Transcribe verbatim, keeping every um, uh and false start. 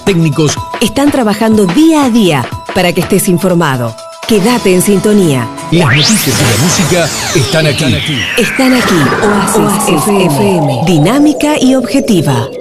técnicos están trabajando día a día para que estés informado. Quédate en sintonía. Las noticias y la música están aquí. Están aquí. Oasis, Oasis F M. Dinámica y objetiva.